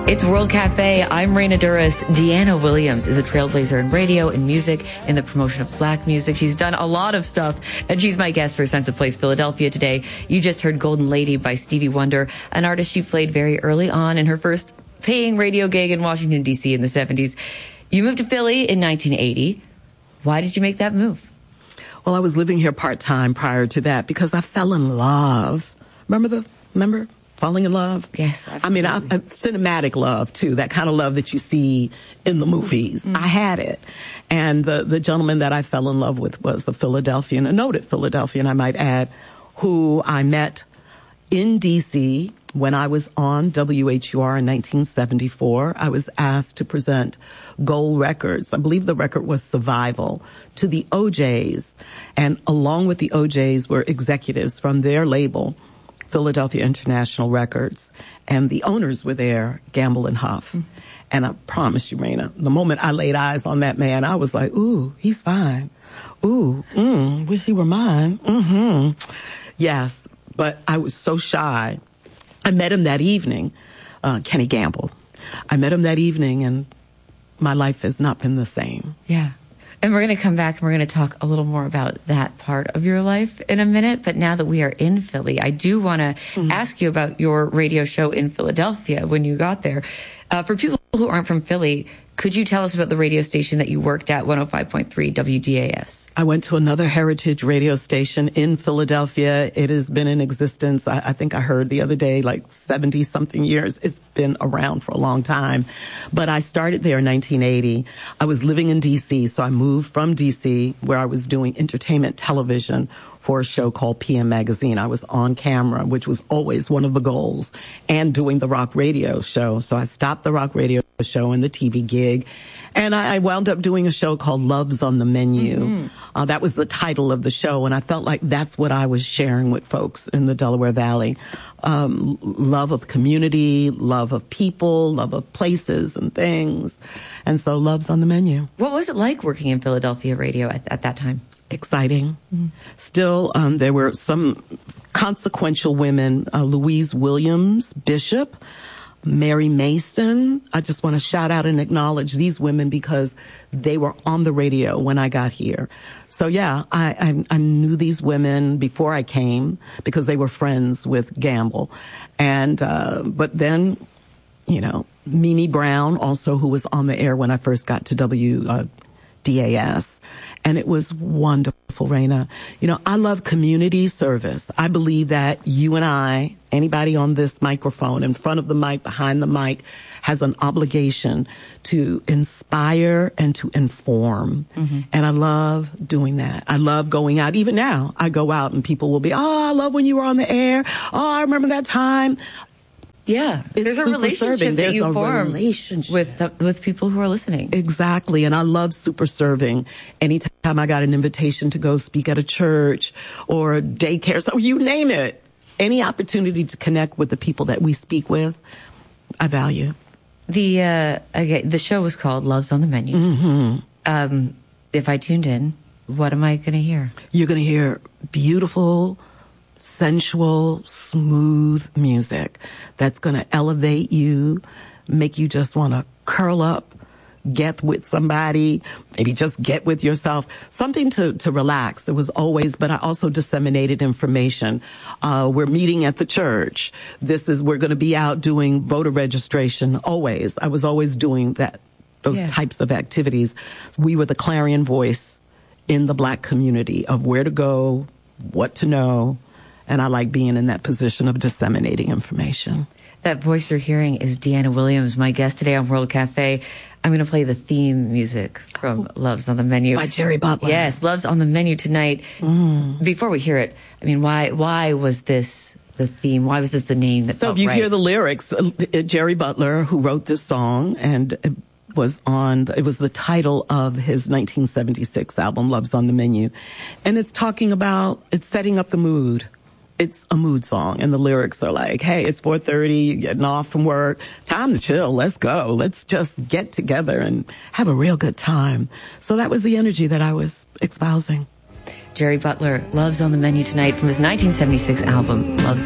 It's World Cafe. I'm Raina Duras. Deanna Williams is a trailblazer in radio and music, in the promotion of black music. She's done a lot of stuff, and she's my guest for Sense of Place Philadelphia today. You just heard Golden Lady by Stevie Wonder, an artist she played very early on in her first paying radio gig in Washington, D.C. in the 70s. You moved to Philly in 1980. Why did you make that move? Well, I was living here part-time prior to that because I fell in love. Remember? Falling in love? Yes. Absolutely. I mean, cinematic love, too. That kind of love that you see in the movies. Mm. I had it. And the gentleman that I fell in love with was a Philadelphian, a noted Philadelphian, I might add, who I met in D.C. when I was on WHUR in 1974. I was asked to present Gold Records. I believe the record was Survival to the OJs. And along with the OJs were executives from their label, Philadelphia International Records, and the owners were there, Gamble and Huff. Mm-hmm. And I promise you, Raina, the moment I laid eyes on that man, I was like, ooh, he's fine. Ooh, wish he were mine. Mm-hmm. Yes, but I was so shy. I met him that evening, Kenny Gamble. I met him that evening, and my life has not been the same. Yeah. And we're going to come back and we're going to talk a little more about that part of your life in a minute. But now that we are in Philly, I do want to ask you about your radio show in Philadelphia when you got there. For people who aren't from Philly, could you tell us about the radio station that you worked at, 105.3 WDAS? I went to another heritage radio station in Philadelphia. It has been in existence, I think I heard the other day, like 70-something years. It's been around for a long time. But I started there in 1980. I was living in D.C., so I moved from D.C., where I was doing entertainment television for a show called PM Magazine. I was on camera, which was always one of the goals, and doing the rock radio show. So I stopped the rock radio show and the TV gig, and I wound up doing a show called Love's on the Menu. Mm-hmm. That was the title of the show, and I felt like that's what I was sharing with folks in the Delaware Valley. Love of community, love of people, love of places and things. And so Love's on the Menu. What was it like working in Philadelphia radio at that time? Exciting. Mm-hmm. Still, there were some consequential women, Louise Williams Bishop, Mary Mason. I just want to shout out and acknowledge these women because they were on the radio when I got here. So yeah, I knew these women before I came because they were friends with Gamble. And, but then, Mimi Brown also, who was on the air when I first got to WDAS. And it was wonderful, Raina. I love community service. I believe that you and I, anybody on this microphone, in front of the mic, behind the mic, has an obligation to inspire and to inform. Mm-hmm. And I love doing that. I love going out. Even now, I go out and people will be, I love when you were on the air. Oh, I remember that time. Yeah, there's a relationship that you form with people who are listening. Exactly, and I love super serving. Anytime I got an invitation to go speak at a church or daycare, so you name it, any opportunity to connect with the people that we speak with, I value. The show was called Love's on the Menu. Mm-hmm. If I tuned in, what am I going to hear? You're going to hear beautiful, sensual, smooth music that's going to elevate you, make you just want to curl up, get with somebody, maybe just get with yourself, something to relax. It was always, but I also disseminated information. We're meeting at the church. We're going to be out doing voter registration. Always. I was always doing those types of activities. We were the clarion voice in the black community of where to go, what to know. And I like being in that position of disseminating information. That voice you're hearing is Deanna Williams, my guest today on World Cafe. I'm going to play the theme music from Love's on the Menu. By Jerry Butler. Yes, Love's on the Menu tonight. Before we hear it, I mean, why was this the theme? Why was this the name that felt right? So if you hear the lyrics, Jerry Butler, who wrote this song, and it was the title of his 1976 album, Love's on the Menu. And it's setting up the mood. It's a mood song, and the lyrics are like, hey, it's 4:30, getting off from work, time to chill, let's go. Let's just get together and have a real good time. So that was the energy that I was espousing. Jerry Butler, Love's on the Menu tonight from his 1976 album, Love's